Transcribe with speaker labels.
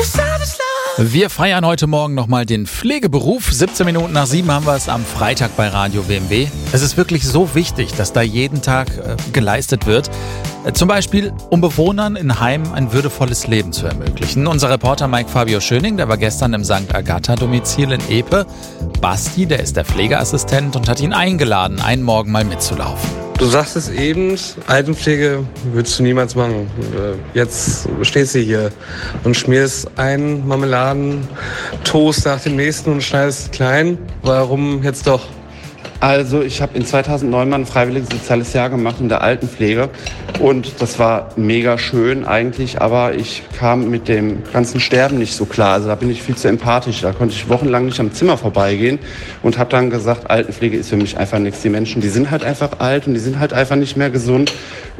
Speaker 1: Wir feiern heute Morgen nochmal den Pflegeberuf. 17 Minuten nach 7 haben wir es am Freitag bei Radio WMW. Es ist wirklich so wichtig, dass da jeden Tag geleistet wird. Zum Beispiel, um Bewohnern in Heimen ein würdevolles Leben zu ermöglichen. Unser Reporter Mike Fabio Schöning, der war gestern im St. Agatha-Domizil in Epe. Basti, der ist der Pflegeassistent und hat ihn eingeladen, einen Morgen mal mitzulaufen.
Speaker 2: Du sagst es eben, Altenpflege würdest du niemals machen. Jetzt stehst du hier und schmierst einen Marmeladentoast nach dem nächsten und schneidest klein. Warum jetzt doch?
Speaker 3: Also ich habe in 2009 mal ein freiwilliges soziales Jahr gemacht in der Altenpflege und das war mega schön eigentlich, aber ich kam mit dem ganzen Sterben nicht so klar. Also da bin ich viel zu empathisch, da konnte ich wochenlang nicht am Zimmer vorbeigehen und habe dann gesagt, Altenpflege ist für mich einfach nichts. Die Menschen, die sind halt einfach alt und die sind halt einfach nicht mehr gesund.